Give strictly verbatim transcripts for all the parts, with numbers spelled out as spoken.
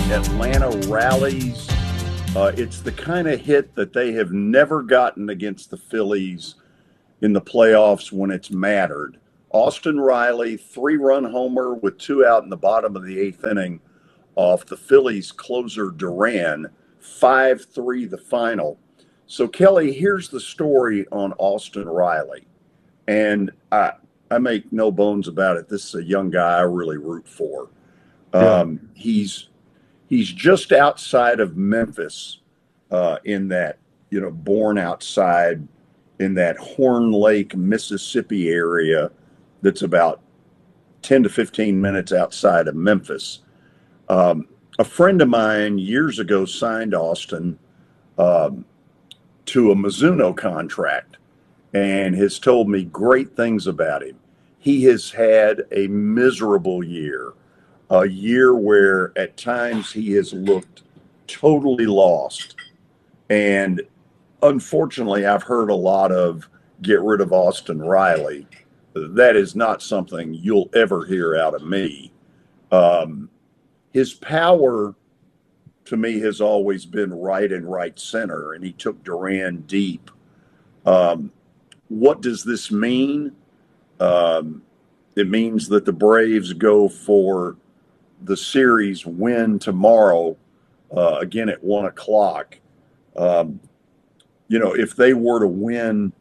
Atlanta rallies. Uh, it's the kind of hit that they have never gotten against the Phillies in the playoffs when it's mattered. Austin Riley, three-run homer with two out in the bottom of the eighth inning off the Phillies closer Duran, five three the final. So, Kelly, here's the story on Austin Riley. And I, I make no bones about it. This is a young guy I really root for. Um, yeah. He's he's just outside of Memphis uh, in that, you know, born outside in that Horn Lake, Mississippi area that's about ten to fifteen minutes outside of Memphis. Um, a friend of mine years ago signed Austin um, to a Mizuno contract and has told me great things about him. He has had a miserable year, a year where at times he has looked totally lost. And unfortunately, I've heard a lot of get rid of Austin Riley. That is not something you'll ever hear out of me. Um, his power, to me, has always been right and right center, and he took Duran deep. Um, what does this mean? Um, it means that the Braves go for the series win tomorrow, uh, again at one o'clock. Um, you know, if they were to win,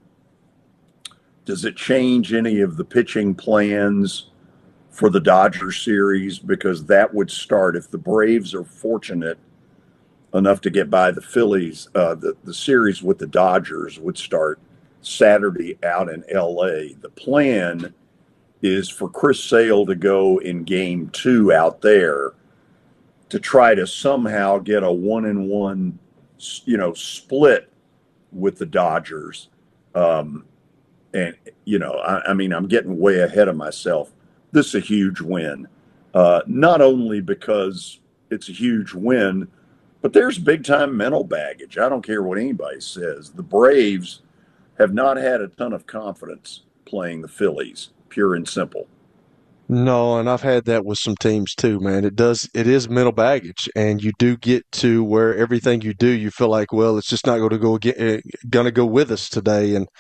does it change any of the pitching plans for the Dodgers series? Because that would start, if the Braves are fortunate enough to get by the Phillies, uh, the, the series with the Dodgers would start Saturday out in L A. The plan is for Chris Sale to go in game two out there to try to somehow get a one and one, you know, split with the Dodgers. Um, and, you know, I, I mean, I'm getting way ahead of myself. This is a huge win, uh, not only because it's a huge win, but there's big time mental baggage. I don't care what anybody says. The Braves have not had a ton of confidence playing the Phillies, pure and simple. No, and I've had that with some teams too, man. It does, it is mental baggage, and you do get to where everything you do, you feel like, well, it's just not going to go get, going to go with us today. And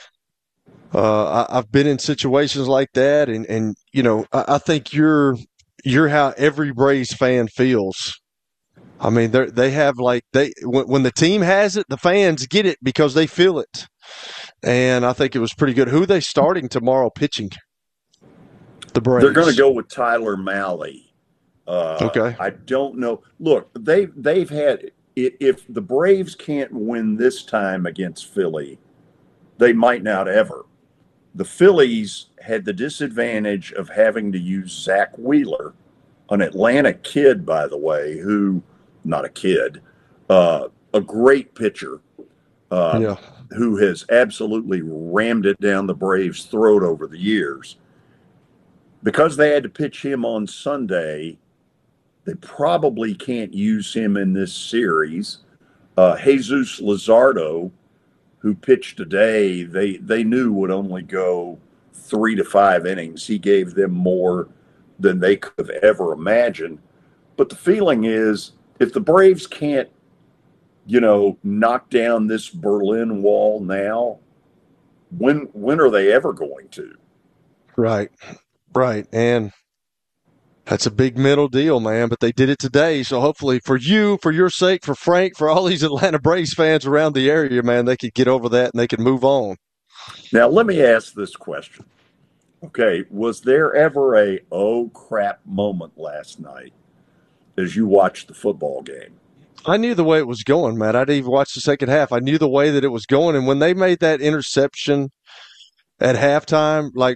uh, I, I've been in situations like that, and and you know, I, I think you're you're how every Braves fan feels. I mean, they they have like they when, when the team has it, the fans get it because they feel it. And I think it was pretty good. Who are they starting tomorrow pitching? The Braves. They're going to go with Tyler Mahle. Uh, okay. I don't know. Look, they they've had if the Braves can't win this time against Philly, they might not ever. The Phillies had the disadvantage of having to use Zach Wheeler, an Atlanta kid, by the way, who not a kid, uh, a great pitcher. Uh, yeah. who has absolutely rammed it down the Braves' throat over the years. Because they had to pitch him on Sunday, they probably can't use him in this series. Uh, Jesus Luzardo, who pitched today, they, they knew would only go three to five innings. He gave them more than they could have ever imagined. But the feeling is, if the Braves can't, you know, knock down this Berlin Wall now, when when are they ever going to? Right, right. And that's a big mental deal, man. But they did it today. So hopefully for you, for your sake, for Frank, for all these Atlanta Braves fans around the area, man, they could get over that and they could move on. Now, let me ask this question. Okay, was there ever a oh crap moment last night as you watched the football game? I knew the way it was going, man. I didn't even watch the second half. I knew the way that it was going. And when they made that interception at halftime, like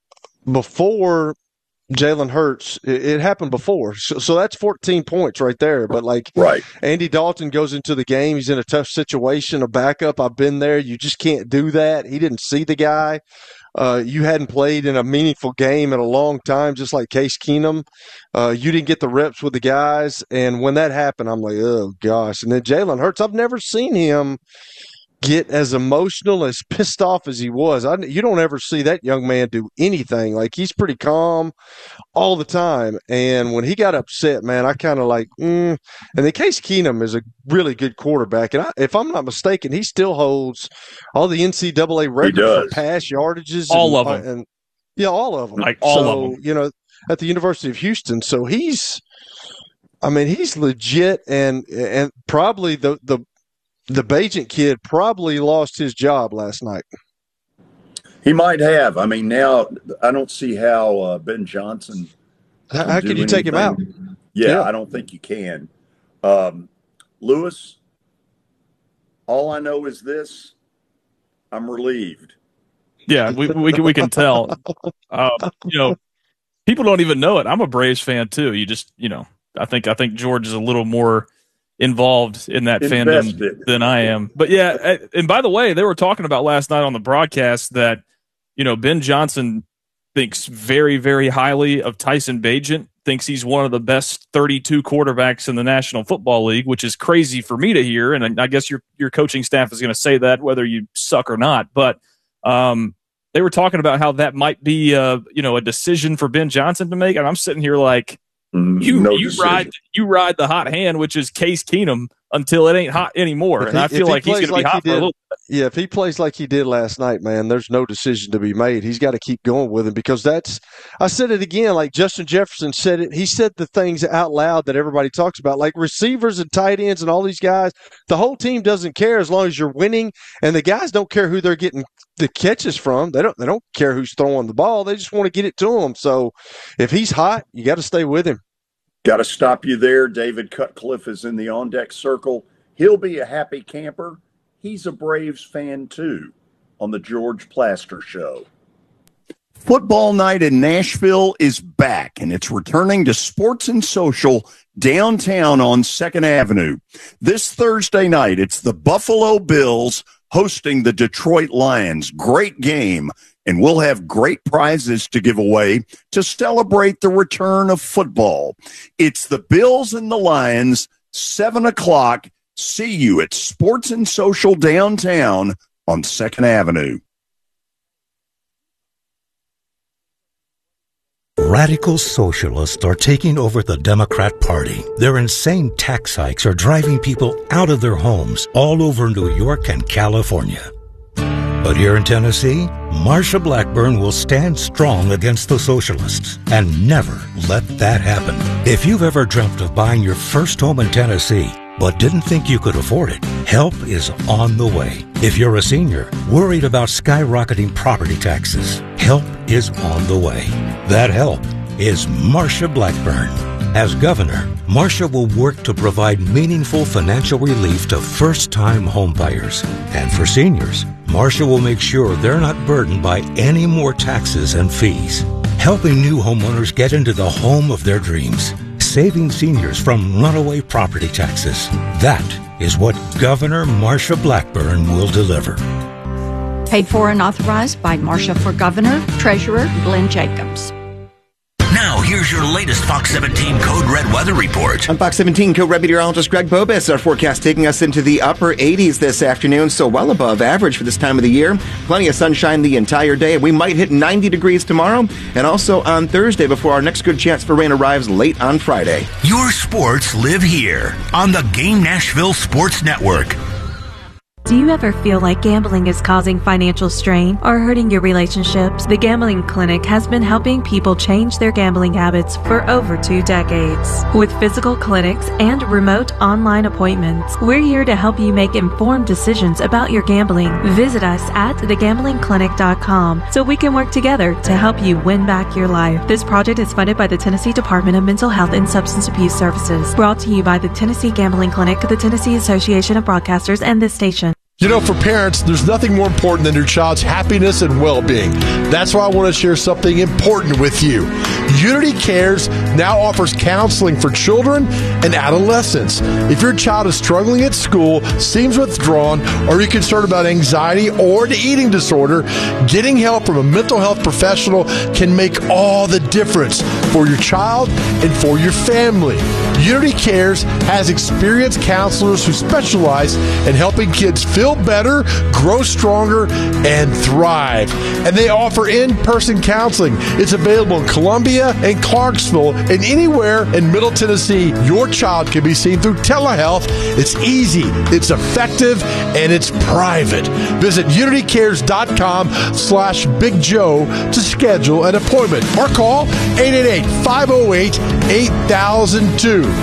before Jalen Hurts, it, it happened before. So, so that's fourteen points right there. But like right. Andy Dalton goes into the game. He's in a tough situation, a backup. I've been there. You just can't do that. He didn't see the guy. Uh, you hadn't played in a meaningful game in a long time, just like Case Keenum. Uh, you didn't get the reps with the guys. And when that happened, I'm like, oh, gosh. And then Jalen Hurts, I've never seen him get as emotional, as pissed off as he was. I, you don't ever see that young man do anything. Like, he's pretty calm all the time. And when he got upset, man, I kind of like, mm. and then Case Keenum is a really good quarterback. And I, if I'm not mistaken, he still holds all the N C double A records for pass yardages. All and, of them. And, yeah, all of them. Like all so, of them. You know, at the University of Houston. So he's, I mean, he's legit, and and probably the, the, the Bagent kid probably lost his job last night. He might have. I mean, now I don't see how uh, Ben Johnson. How, how can you anything. take him out? Yeah, yeah, I don't think you can. Um, Lewis, all I know is this: I'm relieved. Yeah, we we can we can tell. Uh, you know, people don't even know it. I'm a Braves fan too. You just, you know, I think I think George is a little more involved in that Invested. fandom than I am. But yeah, and by the way, they were talking about last night on the broadcast that, you know, Ben Johnson thinks very, very highly of Tyson Bagent, thinks he's one of the best thirty-two quarterbacks in the National Football League, which is crazy for me to hear. And I guess your your coaching staff is going to say that whether you suck or not. But um, they were talking about how that might be, uh, you know, a decision for Ben Johnson to make. And I'm sitting here like, You no you ride you ride the hot hand, which is Case Keenum, until it ain't hot anymore. If and he, I feel he like he's going to like be hot did, for a little bit. Yeah, if he plays like he did last night, man, there's no decision to be made. He's got to keep going with him, because that's – I said it again, like Justin Jefferson said it. He said the things out loud that everybody talks about, like receivers and tight ends and all these guys. The whole team doesn't care as long as you're winning, and the guys don't care who they're getting the catches from. They don't They don't care who's throwing the ball. They just want to get it to them. So if he's hot, you got to stay with him. Got to stop you there. David Cutcliffe is in the on-deck circle. He'll be a happy camper. He's a Braves fan, too, on the George Plaster Show. Football night in Nashville is back, and it's returning to Sports and Social downtown on second Avenue. This Thursday night, it's the Buffalo Bills hosting the Detroit Lions. Great game. And we'll have great prizes to give away to celebrate the return of football. It's the Bills and the Lions, seven o'clock. See you at Sports and Social downtown on second Avenue. Radical socialists are taking over the Democrat Party. Their insane tax hikes are driving people out of their homes all over New York and California. But here in Tennessee, Marsha Blackburn will stand strong against the socialists and never let that happen. If you've ever dreamt of buying your first home in Tennessee, but didn't think you could afford it, help is on the way. If you're a senior, worried about skyrocketing property taxes, help is on the way. That help is Marsha Blackburn. As governor, Marsha will work to provide meaningful financial relief to first-time homebuyers. And for seniors, Marsha will make sure they're not burdened by any more taxes and fees. Helping new homeowners get into the home of their dreams. Saving seniors from runaway property taxes. That is what Governor Marsha Blackburn will deliver. Paid for and authorized by Marsha for Governor, Treasurer Glenn Jacobs. Now, here's your latest Fox seventeen Code Red weather report. On Fox seventeen, Code Red meteorologist Greg Bobis. Our forecast taking us into the upper eighties this afternoon, so well above average for this time of the year. Plenty of sunshine the entire day. We might hit ninety degrees tomorrow, and also on Thursday before our next good chance for rain arrives late on Friday. Your sports live here on the Game Nashville Sports Network. Do you ever feel like gambling is causing financial strain or hurting your relationships? The Gambling Clinic has been helping people change their gambling habits for over two decades. With physical clinics and remote online appointments, we're here to help you make informed decisions about your gambling. Visit us at the gambling clinic dot com so we can work together to help you win back your life. This project is funded by the Tennessee Department of Mental Health and Substance Abuse Services. Brought to you by the Tennessee Gambling Clinic, the Tennessee Association of Broadcasters, and this station. You know, for parents, there's nothing more important than your child's happiness and well-being. That's why I want to share something important with you. Unity Cares now offers counseling for children and adolescents. If your child is struggling at school, seems withdrawn, or you're concerned about anxiety or an eating disorder, getting help from a mental health professional can make all the difference for your child and for your family. Unity Cares has experienced counselors who specialize in helping kids feel better, grow stronger, and thrive. And they offer in-person counseling. It's available in Columbia and Clarksville and anywhere in Middle Tennessee. Your child can be seen through telehealth. It's easy, it's effective, and it's private. Visit unitycares.com slash Big Joe to schedule an appointment or call eight eight eight, five oh eight, eight thousand two.